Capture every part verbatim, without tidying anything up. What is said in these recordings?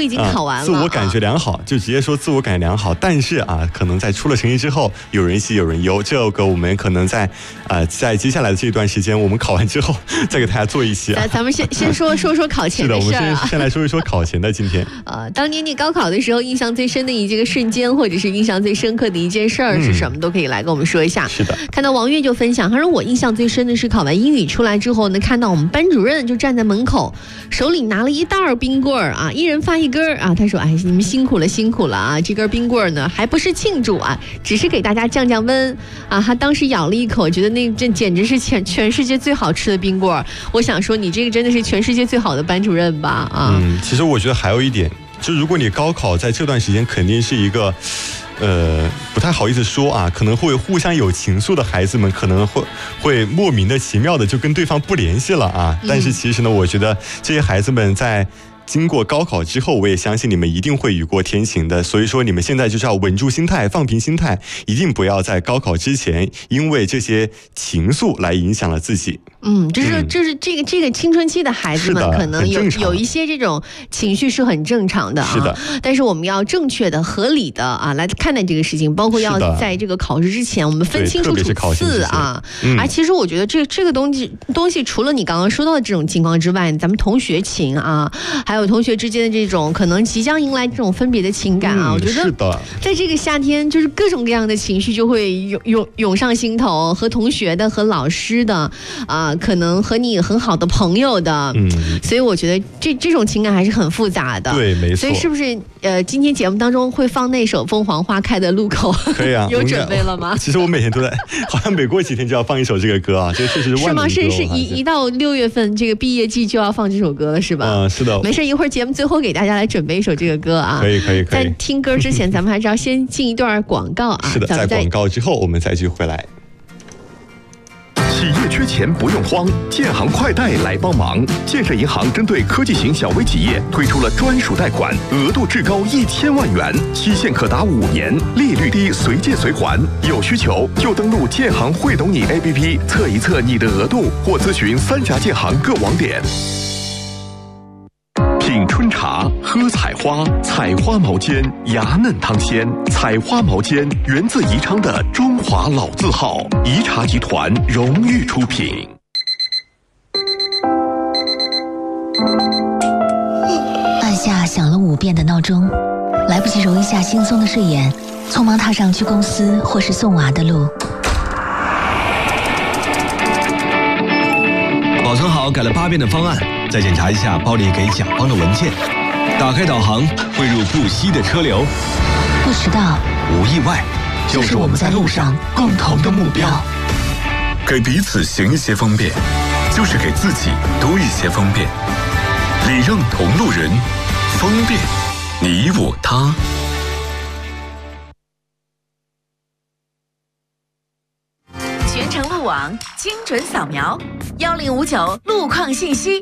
已经考完了， 啊、自我感觉良好，就直接说自我感觉良好。但是啊，可能在出了成绩之后，有人喜有人忧，这个我们可能在呃在接下来的这一段时间，我们考完之后再给大家做一期、啊。 咱咱们先先说说说考前的事儿、啊、 是的，我们先先来说一说考前的今天。 呃，当年你高考的时候，印象最深的一这个瞬间，或者是印象最深刻的一件事儿是什么、嗯，都可以来跟我们说一下。 是的， 看到王月就分享，他说我印象最深的是考完英语出来之后呢，看到我们班主任就站在门口，手里拿了一袋冰棍儿啊，一人发一根啊。他说：“哎，你们辛苦了，辛苦了啊！这根冰棍儿呢，还不是庆祝啊，只是给大家降降温啊。”他当时咬了一口，觉得那这简直是全全世界最好吃的冰棍儿。我想说，你这个真的是全世界最好的班主任吧？啊， 嗯，其实我觉得还有一点，就如果你高考在这段时间，肯定是一个。呃，不太好意思说啊，可能会互相有情愫的孩子们，可能会会莫名的奇妙的就跟对方不联系了啊。但是其实呢，我觉得这些孩子们在经过高考之后，我也相信你们一定会雨过天晴的。所以说，你们现在就是要稳住心态，放平心态，一定不要在高考之前因为这些情愫来影响了自己。 嗯，就是就是这个这个青春期的孩子们，可能有有一些这种情绪是很正常的啊。 是的， 但是我们要正确的、合理的啊来看待这个事情，包括要在这个考试之前，我们分清楚主次啊。 嗯、 而其实我觉得这这个东西东西，除了你刚刚说到的这种情况之外，咱们同学情啊，还有同学之间的这种可能即将迎来这种分别的情感啊， 嗯、 我觉得在这个夏天，就是各种各样的情绪就会涌涌涌上心头，和同学的、和老师的啊。可能和你很好的朋友的，嗯，所以我觉得这这种情感还是很复杂的， 对，没错。 所以是不是呃，今天节目当中会放那首《凤凰花开的路口》？ 可以啊， 有准备了吗？ 其实我每天都在，好像每过几天就要放一首这个歌啊，这确实是万能歌。 是吗？是是一一到六月份这个毕业季就要放这首歌了，是吧？ 嗯，是的。 没事，一会儿节目最后给大家来准备一首这个歌啊。 可以可以可以。 在听歌之前，咱们还是要先进一段广告啊。 是的，在广告之后我们再继续回来。 企业缺钱不用慌，建行快贷来帮忙。建设银行针对科技型小微企业推出了专属贷款，额度至高一千万元，期限可达五年，利率低，随借随还。有需求就登录建行会懂你 A P P 测一测你的额度，或咨询三家建行各网点。品春茶，喝采花，采花毛尖，芽嫩汤鲜。采花毛尖源自宜昌的中华老字号，宜茶集团荣誉出品。 按下响了五遍的闹钟，来不及揉一下惺忪的睡眼，匆忙踏上去公司或是送娃的路。 保存好改了八遍的方案，再检查一下包里给甲方的文件。打开导航，汇入不息的车流。 不迟到， 无意外，就是我们在路上共同的目标。 给彼此行一些方便，就是给自己多一些方便。礼让同路人，方便你我他。 全程路网精准扫描，幺零五九路况信息。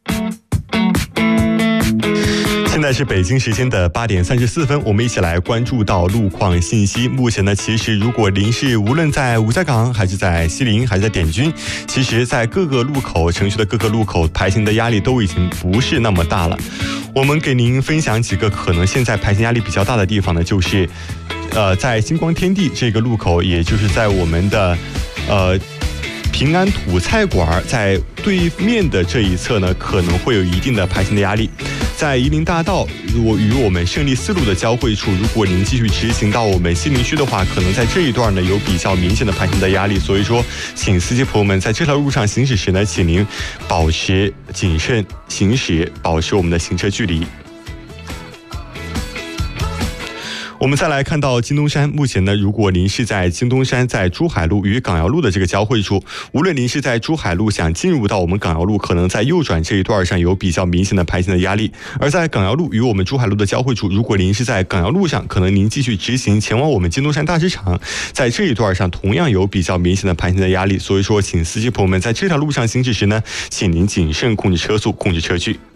现在是北京时间的八点三十四分，我们一起来关注到路况信息。目前呢，其实如果您是无论在五家港还是在西陵还是在点军，其实在各个路口城区的各个路口排行的压力都已经不是那么大了。我们给您分享几个可能现在排行压力比较大的地方呢，就是呃在星光天地这个路口，也就是在我们的呃平安土菜馆在对面的这一侧呢，可能会有一定的排行的压力。在夷陵大道如果与我们胜利四路的交汇处，如果您继续直行到我们西陵区的话，可能在这一段呢有比较明显的排行的压力，所以说请司机朋友们在这条路上行驶时呢，请您保持谨慎行驶，保持我们的行车距离。我们再来看到金东山，目前呢，如果您是在金东山在珠海路与港瑶路的这个交汇处，无论您是在珠海路想进入到我们港瑶路，可能在右转这一段上有比较明显的排行的压力；而在港瑶路与我们珠海路的交汇处，如果您是在港瑶路上，可能您继续直行前往我们金东山大市场，在这一段上同样有比较明显的排行的压力。所以说，请司机朋友们在这条路上行驶时呢，请您谨慎控制车速，控制车距。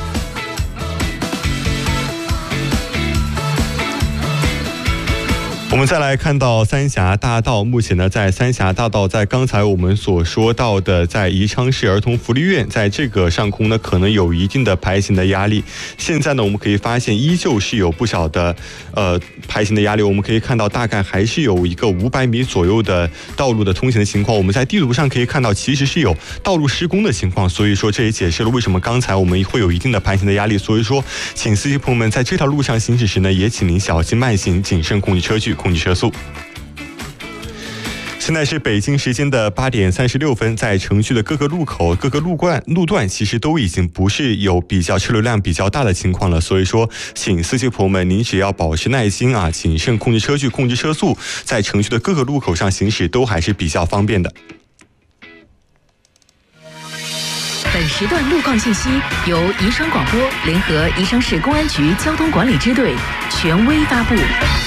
我们再来看到三峡大道，目前呢，在三峡大道，在刚才我们所说到的，在宜昌市儿童福利院，在这个上空呢，可能有一定的排行的压力。现在呢，我们可以发现，依旧是有不少的呃排行的压力。我们可以看到，大概还是有一个五百米左右的道路的通行的情况。我们在地图上可以看到，其实是有道路施工的情况。所以说，这也解释了为什么刚才我们会有一定的排行的压力。所以说，请司机朋友们在这条路上行驶时呢，也请您小心慢行，谨慎控制车距。控制车速。现在是北京时间的八点三十六分，在城区的各个路口、各个路段、路段，其实都已经不是有比较车流量比较大的情况了。所以说，请司机朋友们，您只要保持耐心啊，谨慎控制车距、控制车速，在城区的各个路口上行驶都还是比较方便的。 本时段路况信息由宜昌广播联合宜昌市公安局交通管理支队权威发布。